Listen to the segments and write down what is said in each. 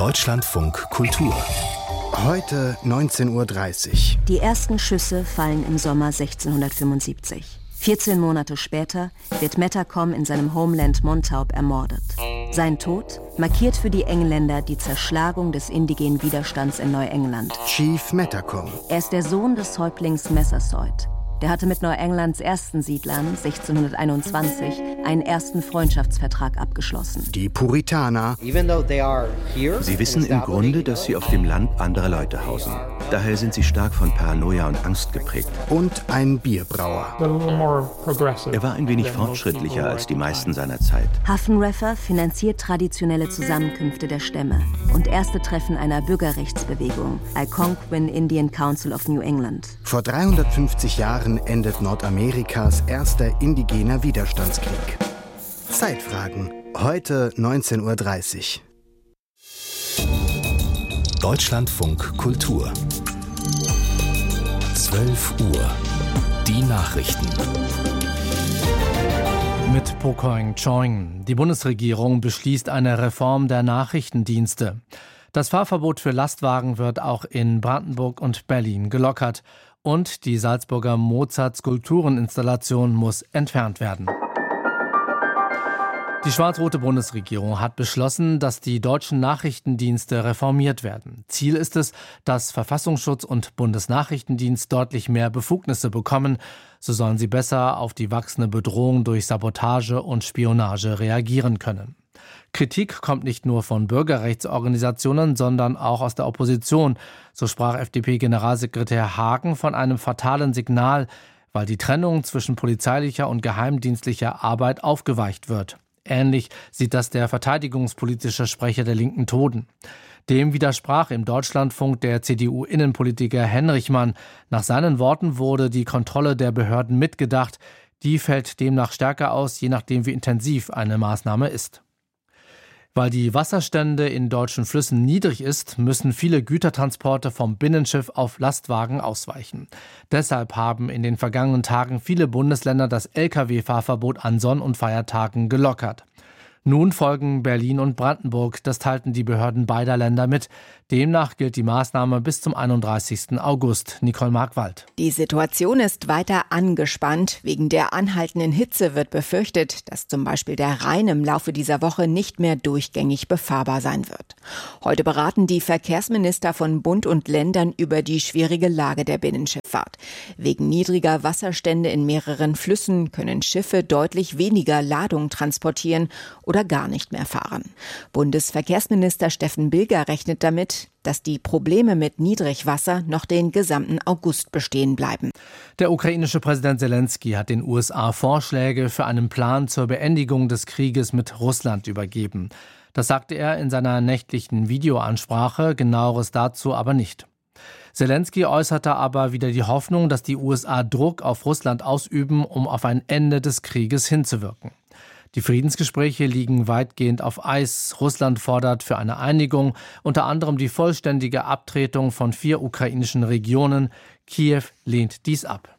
Deutschlandfunk Kultur. Heute 19:30 Uhr. Die ersten Schüsse fallen im Sommer 1675. 14 Monate später wird Metacom in seinem Homeland Montaub ermordet. Sein Tod markiert für die Engländer die Zerschlagung des indigenen Widerstands in Neuengland. Chief Metacom. Er ist der Sohn des Häuptlings Massasoit. Der hatte mit Neuenglands ersten Siedlern 1621 einen ersten Freundschaftsvertrag abgeschlossen. Die Puritaner. Sie wissen im Grunde, dass sie auf dem Land andere Leute hausen. Daher sind sie stark von Paranoia und Angst geprägt. Und ein Bierbrauer. Er war ein wenig fortschrittlicher als die meisten seiner Zeit. Haffenreffer finanziert traditionelle Zusammenkünfte der Stämme und erste Treffen einer Bürgerrechtsbewegung, Algonquin Indian Council of New England. Vor 350 Jahren endet Nordamerikas erster indigener Widerstandskrieg. Zeitfragen. Heute 19:30 Uhr. Deutschlandfunk Kultur. 12 Uhr. Die Nachrichten. Mit Pokoing Choing. Die Bundesregierung beschließt eine Reform der Nachrichtendienste. Das Fahrverbot für Lastwagen wird auch in Brandenburg und Berlin gelockert. Und die Salzburger Mozart-Skulptureninstallation muss entfernt werden. Die schwarz-rote Bundesregierung hat beschlossen, dass die deutschen Nachrichtendienste reformiert werden. Ziel ist es, dass Verfassungsschutz und Bundesnachrichtendienst deutlich mehr Befugnisse bekommen. So sollen sie besser auf die wachsende Bedrohung durch Sabotage und Spionage reagieren können. Kritik kommt nicht nur von Bürgerrechtsorganisationen, sondern auch aus der Opposition. So sprach FDP-Generalsekretär Hagen von einem fatalen Signal, weil die Trennung zwischen polizeilicher und geheimdienstlicher Arbeit aufgeweicht wird. Ähnlich sieht das der verteidigungspolitische Sprecher der Linken Toden. Dem widersprach im Deutschlandfunk der CDU-Innenpolitiker Henrichmann. Nach seinen Worten wurde die Kontrolle der Behörden mitgedacht. Die fällt demnach stärker aus, je nachdem wie intensiv eine Maßnahme ist. Weil die Wasserstände in deutschen Flüssen niedrig ist, müssen viele Gütertransporte vom Binnenschiff auf Lastwagen ausweichen. Deshalb haben in den vergangenen Tagen viele Bundesländer das Lkw-Fahrverbot an Sonn- und Feiertagen gelockert. Nun folgen Berlin und Brandenburg, das teilten die Behörden beider Länder mit. Demnach gilt die Maßnahme bis zum 31. August. Nicole Markwald. Die Situation ist weiter angespannt. Wegen der anhaltenden Hitze wird befürchtet, dass zum Beispiel der Rhein im Laufe dieser Woche nicht mehr durchgängig befahrbar sein wird. Heute beraten die Verkehrsminister von Bund und Ländern über die schwierige Lage der Binnenschifffahrt. Wegen niedriger Wasserstände in mehreren Flüssen können Schiffe deutlich weniger Ladung transportieren oder gar nicht mehr fahren. Bundesverkehrsminister Steffen Bilger rechnet damit, dass die Probleme mit Niedrigwasser noch den gesamten August bestehen bleiben. Der ukrainische Präsident Zelensky hat den USA Vorschläge für einen Plan zur Beendigung des Krieges mit Russland übergeben. Das sagte er in seiner nächtlichen Videoansprache, genaueres dazu aber nicht. Zelensky äußerte aber wieder die Hoffnung, dass die USA Druck auf Russland ausüben, um auf ein Ende des Krieges hinzuwirken. Die Friedensgespräche liegen weitgehend auf Eis. Russland fordert für eine Einigung unter anderem die vollständige Abtretung von 4 ukrainischen Regionen. Kiew lehnt dies ab.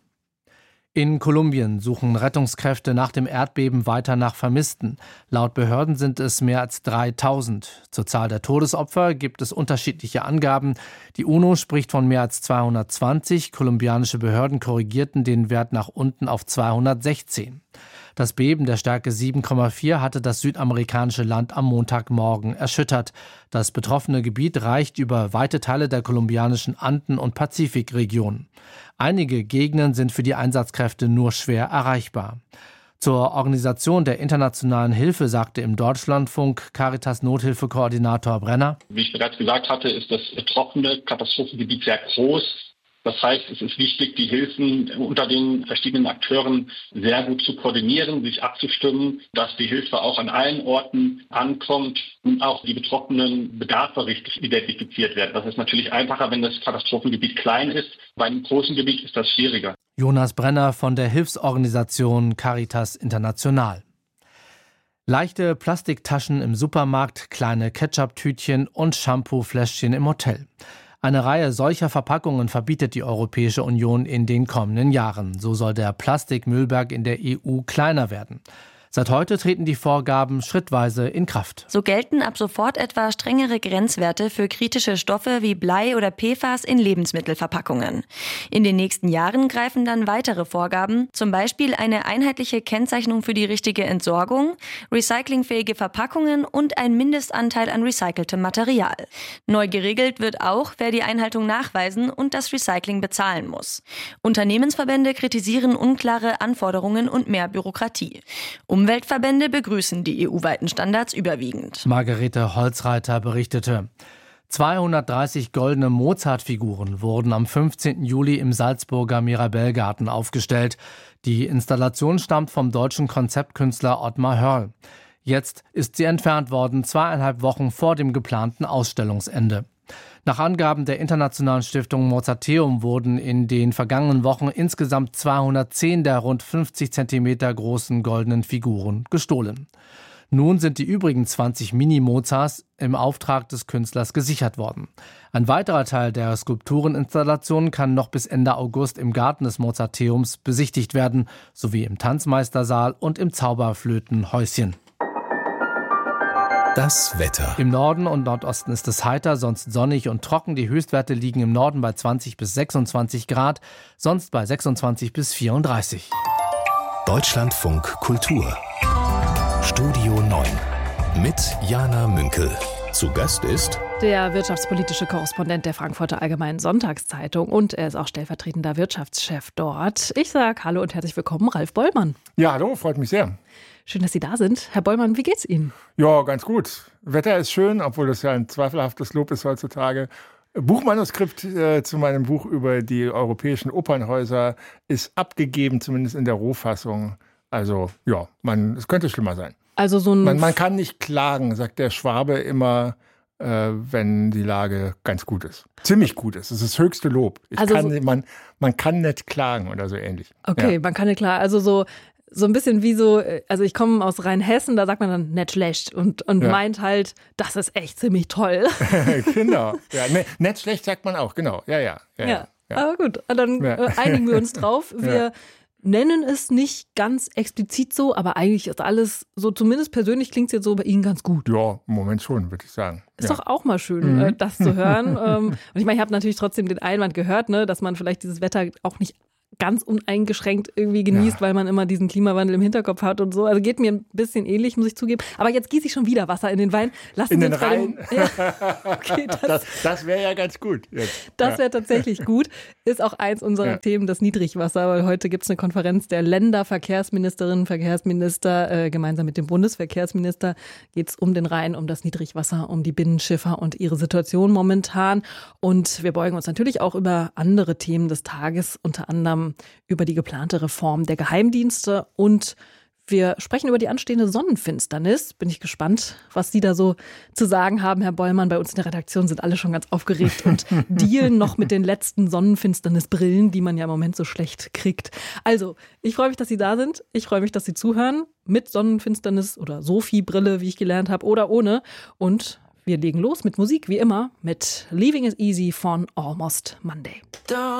In Kolumbien suchen Rettungskräfte nach dem Erdbeben weiter nach Vermissten. Laut Behörden sind es mehr als 3000. Zur Zahl der Todesopfer gibt es unterschiedliche Angaben. Die UNO spricht von mehr als 220. Kolumbianische Behörden korrigierten den Wert nach unten auf 216. Das Beben der Stärke 7,4 hatte das südamerikanische Land am Montagmorgen erschüttert. Das betroffene Gebiet reicht über weite Teile der kolumbianischen Anden- und Pazifikregion. Einige Gegenden sind für die Einsatzkräfte nur schwer erreichbar. Zur Organisation der internationalen Hilfe sagte im Deutschlandfunk Caritas Nothilfekoordinator Brenner: Wie ich bereits gesagt hatte, ist das betroffene Katastrophengebiet sehr groß. Das heißt, es ist wichtig, die Hilfen unter den verschiedenen Akteuren sehr gut zu koordinieren, sich abzustimmen, dass die Hilfe auch an allen Orten ankommt und auch die betroffenen Bedarfe richtig identifiziert werden. Das ist natürlich einfacher, wenn das Katastrophengebiet klein ist. Bei einem großen Gebiet ist das schwieriger. Jonas Brenner von der Hilfsorganisation Caritas International. Leichte Plastiktaschen im Supermarkt, kleine Ketchup-Tütchen und Shampoo-Fläschchen im Hotel. Eine Reihe solcher Verpackungen verbietet die Europäische Union in den kommenden Jahren. So soll der Plastikmüllberg in der EU kleiner werden. Seit heute treten die Vorgaben schrittweise in Kraft. So gelten ab sofort etwa strengere Grenzwerte für kritische Stoffe wie Blei oder PFAS in Lebensmittelverpackungen. In den nächsten Jahren greifen dann weitere Vorgaben, zum Beispiel eine einheitliche Kennzeichnung für die richtige Entsorgung, recyclingfähige Verpackungen und ein Mindestanteil an recyceltem Material. Neu geregelt wird auch, wer die Einhaltung nachweisen und das Recycling bezahlen muss. Unternehmensverbände kritisieren unklare Anforderungen und mehr Bürokratie. Umweltverbände begrüßen die EU-weiten Standards überwiegend. Margarete Holzreiter berichtete. 230 goldene Mozart-Figuren wurden am 15. Juli im Salzburger Mirabellgarten aufgestellt. Die Installation stammt vom deutschen Konzeptkünstler Ottmar Hörl. Jetzt ist sie entfernt worden, 2,5 Wochen vor dem geplanten Ausstellungsende. Nach Angaben der internationalen Stiftung Mozarteum wurden in den vergangenen Wochen insgesamt 210 der rund 50 Zentimeter großen goldenen Figuren gestohlen. Nun sind die übrigen 20 Mini-Mozarts im Auftrag des Künstlers gesichert worden. Ein weiterer Teil der Skulptureninstallation kann noch bis Ende August im Garten des Mozarteums besichtigt werden, sowie im Tanzmeistersaal und im Zauberflötenhäuschen. Das Wetter. Im Norden und Nordosten ist es heiter, sonst sonnig und trocken. Die Höchstwerte liegen im Norden bei 20 bis 26 Grad, sonst bei 26 bis 34. Deutschlandfunk Kultur. Studio 9 mit Jana Münkel. Zu Gast ist der wirtschaftspolitische Korrespondent der Frankfurter Allgemeinen Sonntagszeitung und er ist auch stellvertretender Wirtschaftschef dort. Ich sage hallo und herzlich willkommen, Ralf Bollmann. Ja, hallo, freut mich sehr. Schön, dass Sie da sind. Herr Bollmann, wie geht's Ihnen? Ja, ganz gut. Wetter ist schön, obwohl das ja ein zweifelhaftes Lob ist heutzutage. Buchmanuskript zu meinem Buch über die europäischen Opernhäuser ist abgegeben, zumindest in der Rohfassung. Also ja, es könnte schlimmer sein. Also so man kann nicht klagen, sagt der Schwabe immer, wenn die Lage ganz gut ist. Ziemlich gut ist. Das ist das höchste Lob. Man kann nicht klagen oder so ähnlich. Okay, ja. Man kann nicht klagen. Also so ein bisschen wie so, also ich komme aus Rheinhessen, da sagt man dann nicht schlecht und meint halt, das ist echt ziemlich toll. Genau. Ja, nicht schlecht sagt man auch, genau. Ja. Aber gut, dann einigen wir uns drauf. Wir nennen es nicht ganz explizit so, aber eigentlich ist alles so, zumindest persönlich klingt es jetzt so bei Ihnen ganz gut. Ja, im Moment schon, würde ich sagen. Ist doch auch mal schön, das zu hören. Und ich meine, ich habe natürlich trotzdem den Einwand gehört, ne, dass man vielleicht dieses Wetter auch nicht ganz uneingeschränkt irgendwie genießt, weil man immer diesen Klimawandel im Hinterkopf hat und so. Also geht mir ein bisschen ähnlich, muss ich zugeben. Aber jetzt gieße ich schon wieder Wasser in den Wein. Lassen in den Rhein? Okay, das wäre ja ganz gut. Jetzt. Das wäre tatsächlich gut. Ist auch eins unserer Themen, das Niedrigwasser. Weil heute gibt es eine Konferenz der Länderverkehrsministerinnen und Verkehrsminister. Gemeinsam mit dem Bundesverkehrsminister geht es um den Rhein, um das Niedrigwasser, um die Binnenschiffer und ihre Situation momentan. Und wir beugen uns natürlich auch über andere Themen des Tages, unter anderem über die geplante Reform der Geheimdienste und wir sprechen über die anstehende Sonnenfinsternis. Bin ich gespannt, was Sie da so zu sagen haben, Herr Bollmann. Bei uns in der Redaktion sind alle schon ganz aufgeregt und dealen noch mit den letzten Sonnenfinsternisbrillen, die man ja im Moment so schlecht kriegt. Also, ich freue mich, dass Sie da sind. Ich freue mich, dass Sie zuhören. Mit Sonnenfinsternis oder Sophie-Brille, wie ich gelernt habe, oder ohne. Und wir legen los mit Musik, wie immer, mit Leaving Is Easy von Almost Monday.